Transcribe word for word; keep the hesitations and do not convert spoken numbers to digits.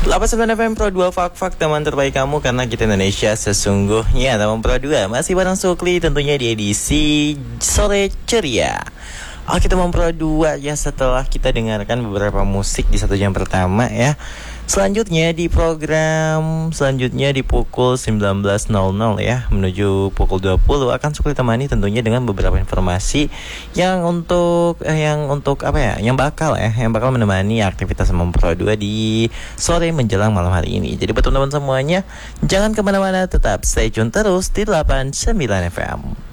delapan puluh sembilan F M Pro dua Fak-Fak, teman terbaik kamu karena kita Indonesia sesungguhnya. Teman Pro dua masih bareng Sukli tentunya di edisi Sore Ceria. Oke teman Pro dua, ya setelah kita dengarkan beberapa musik di satu jam pertama ya, selanjutnya di program selanjutnya di pukul sembilan belas nol nol ya menuju pukul dua puluh akan Sukli temani tentunya dengan beberapa informasi yang untuk eh, yang untuk apa ya yang bakal ya yang bakal menemani aktivitas teman Pro dua di sore menjelang malam hari ini. Jadi buat teman-teman semuanya, jangan kemana-mana, tetap stay tune terus di delapan puluh sembilan F M.